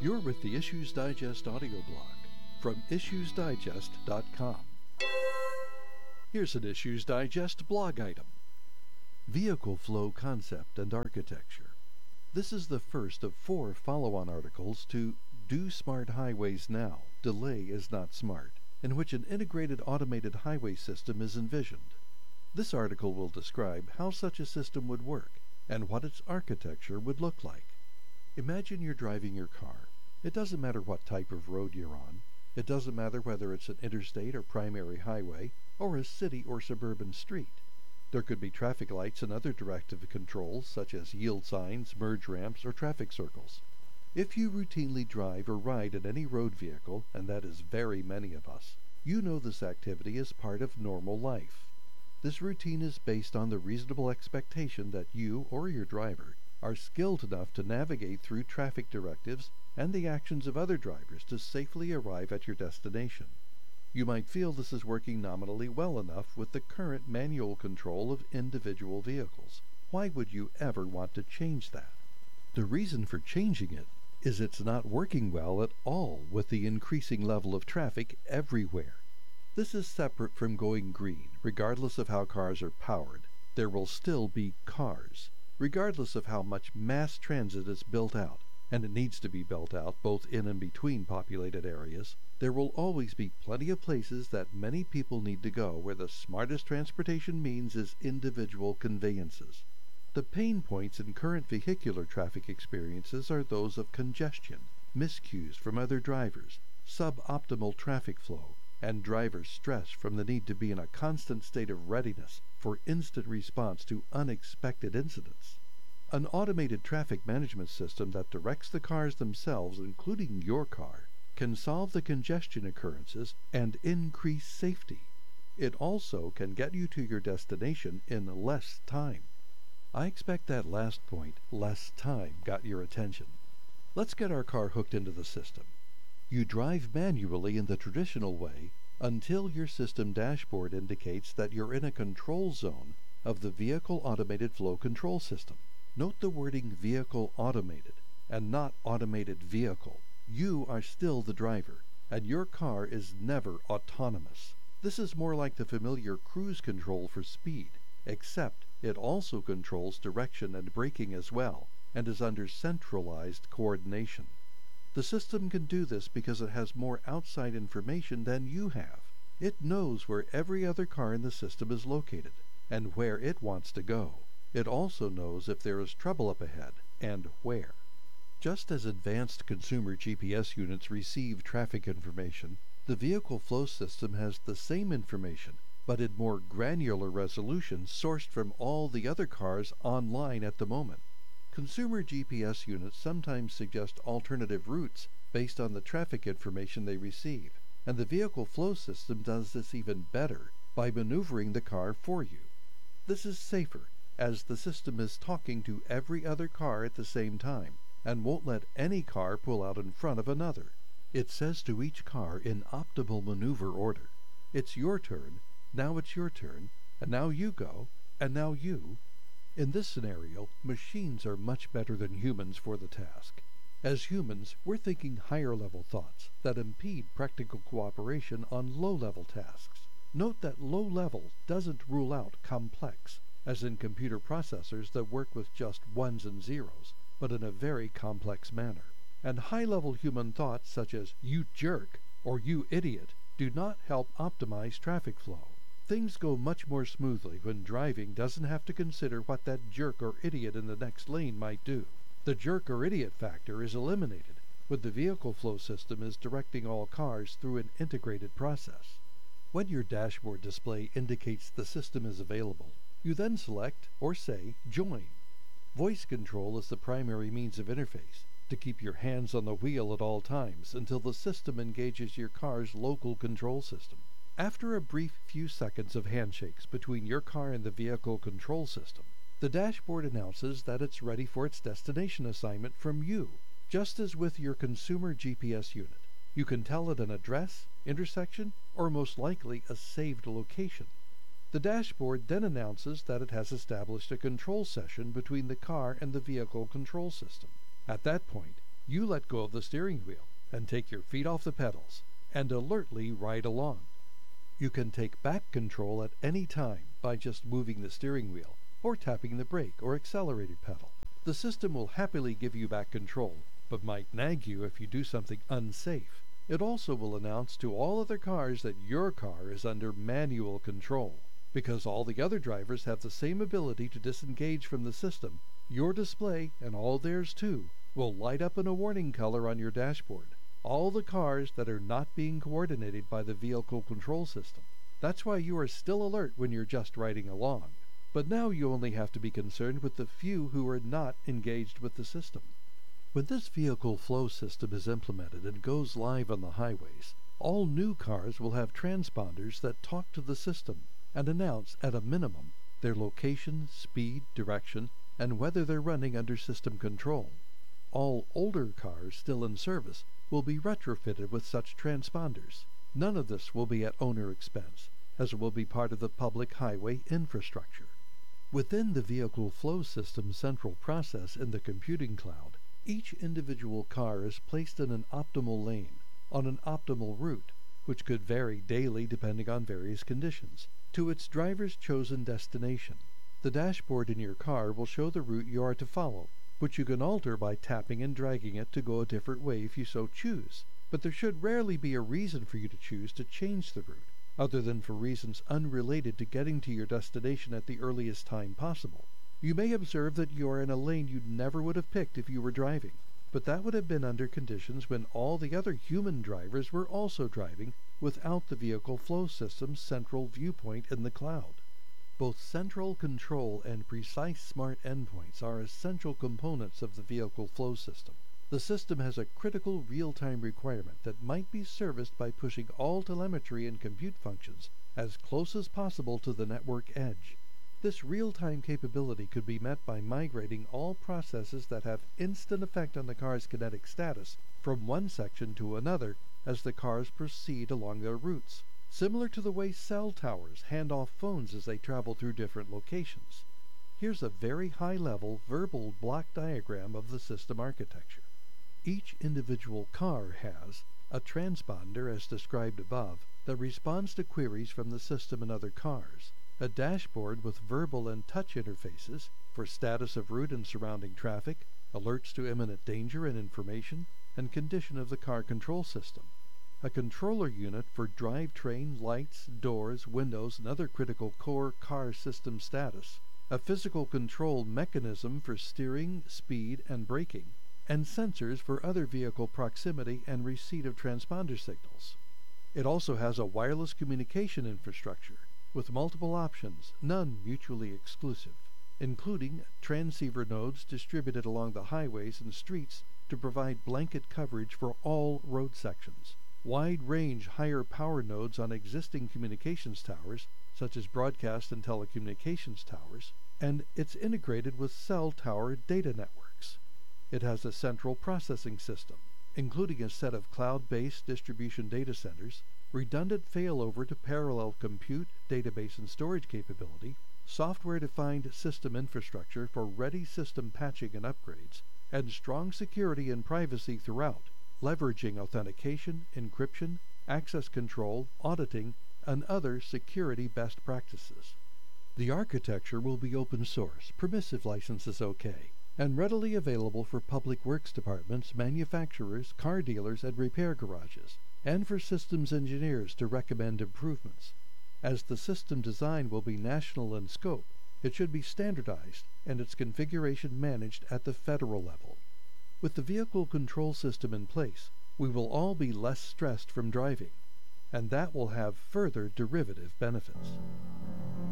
You're with the Issues Digest audio blog from issuesdigest.com. Here's an Issues Digest blog item. Vehicle Flow Concept and Architecture. This is the first of 4 follow-on articles to Do Smart Highways Now, Delay is Not Smart, in which an integrated automated highway system is envisioned. This article will describe how such a system would work and what its architecture would look like. Imagine you're driving your car. It doesn't matter what type of road you're on. It doesn't matter whether it's an interstate or primary highway, or a city or suburban street. There could be traffic lights and other directive controls such as yield signs, merge ramps, or traffic circles. If you routinely drive or ride in any road vehicle, and that is very many of us, you know this activity is part of normal life. This routine is based on the reasonable expectation that you or your driver are skilled enough to navigate through traffic directives and the actions of other drivers to safely arrive at your destination. You might feel this is working nominally well enough with the current manual control of individual vehicles. Why would you ever want to change that? The reason for changing it is it's not working well at all with the increasing level of traffic everywhere. This is separate from going green. Regardless of how cars are powered, there will still be cars. Regardless of how much mass transit is built out, and it needs to be built out both in and between populated areas, there will always be plenty of places that many people need to go where the smartest transportation means is individual conveyances. The pain points in current vehicular traffic experiences are those of congestion, miscues from other drivers, suboptimal traffic flow, and driver stress from the need to be in a constant state of readiness for instant response to unexpected incidents. An automated traffic management system that directs the cars themselves, including your car, can solve the congestion occurrences and increase safety. It also can get you to your destination in less time. I expect that last point, less time, got your attention. Let's get our car hooked into the system. You drive manually in the traditional way until your system dashboard indicates that you're in a control zone of the Vehicle Automated Flow Control System. Note the wording Vehicle Automated and not Automated Vehicle. You are still the driver, and your car is never autonomous. This is more like the familiar cruise control for speed, except it also controls direction and braking as well, and is under centralized coordination. The system can do this because it has more outside information than you have. It knows where every other car in the system is located, and where it wants to go. It also knows if there is trouble up ahead, and where. Just as advanced consumer GPS units receive traffic information, the Vehicle Flow System has the same information, but in more granular resolution sourced from all the other cars online at the moment. Consumer GPS units sometimes suggest alternative routes based on the traffic information they receive, and the Vehicle Flow System does this even better by maneuvering the car for you. This is safer, as the system is talking to every other car at the same time, and won't let any car pull out in front of another. It says to each car in optimal maneuver order, "It's your turn, now it's your turn, and now you go, and now you." In this scenario, machines are much better than humans for the task. As humans, we're thinking higher-level thoughts that impede practical cooperation on low-level tasks. Note that low-level doesn't rule out complex, as in computer processors that work with just ones and zeros, but in a very complex manner. And high-level human thoughts such as "you jerk" or "you idiot" do not help optimize traffic flow. Things go much more smoothly when driving doesn't have to consider what that jerk or idiot in the next lane might do. The jerk or idiot factor is eliminated when the Vehicle Flow System is directing all cars through an integrated process. When your dashboard display indicates the system is available, you then select or say Join. Voice control is the primary means of interface to keep your hands on the wheel at all times until the system engages your car's local control system. After a brief few seconds of handshakes between your car and the vehicle control system, the dashboard announces that it's ready for its destination assignment from you, just as with your consumer GPS unit. You can tell it an address, intersection, or most likely a saved location. The dashboard then announces that it has established a control session between the car and the vehicle control system. At that point, You let go of the steering wheel and take your feet off the pedals and alertly ride along. You can take back control at any time by just moving the steering wheel or tapping the brake or accelerator pedal. The system will happily give you back control, but might nag you if you do something unsafe. It also will announce to all other cars that your car is under manual control. Because all the other drivers have the same ability to disengage from the system, your display, and all theirs too, will light up in a warning color on your dashboard. All the cars that are not being coordinated by the vehicle control system. That's why you are still alert when you're just riding along. But now you only have to be concerned with the few who are not engaged with the system. When this vehicle flow system is implemented and goes live on the highways, all new cars will have transponders that talk to the system and announce, at a minimum, their location, speed, direction, and whether they're running under system control. All older cars still in service will be retrofitted with such transponders. None of this will be at owner expense, as it will be part of the public highway infrastructure. Within the vehicle flow system central process in the computing cloud, each individual car is placed in an optimal lane, on an optimal route, which could vary daily depending on various conditions, to its driver's chosen destination. The dashboard in your car will show the route you are to follow, which you can alter by tapping and dragging it to go a different way if you so choose. But there should rarely be a reason for you to choose to change the route, other than for reasons unrelated to getting to your destination at the earliest time possible. You may observe that you are in a lane you never would have picked if you were driving, but that would have been under conditions when all the other human drivers were also driving without the vehicle flow system's central viewpoint in the cloud. Both central control and precise smart endpoints are essential components of the vehicle flow system. The system has a critical real-time requirement that might be serviced by pushing all telemetry and compute functions as close as possible to the network edge. This real-time capability could be met by migrating all processes that have instant effect on the car's kinetic status from one section to another as the cars proceed along their routes, similar to the way cell towers hand off phones as they travel through different locations. Here's a very high-level verbal block diagram of the system architecture. Each individual car has a transponder, as described above, that responds to queries from the system and other cars, a dashboard with verbal and touch interfaces for status of route and surrounding traffic, alerts to imminent danger and information, and condition of the car control system, a controller unit for drivetrain, lights, doors, windows, and other critical core car system status, a physical control mechanism for steering, speed, and braking, and sensors for other vehicle proximity and receipt of transponder signals. It also has a wireless communication infrastructure with multiple options, none mutually exclusive, including transceiver nodes distributed along the highways and streets to provide blanket coverage for all road sections, wide-range higher power nodes on existing communications towers, such as broadcast and telecommunications towers, and it's integrated with cell tower data networks. It has a central processing system, including a set of cloud-based distribution data centers, redundant failover to parallel compute, database, and storage capability, software-defined system infrastructure for ready system patching and upgrades, and strong security and privacy throughout, leveraging authentication, encryption, access control, auditing, and other security best practices. The architecture will be open source, permissive licenses okay, and readily available for public works departments, manufacturers, car dealers, and repair garages, and for systems engineers to recommend improvements. As the system design will be national in scope, it should be standardized and its configuration managed at the federal level. With the vehicle control system in place, we will all be less stressed from driving, and that will have further derivative benefits.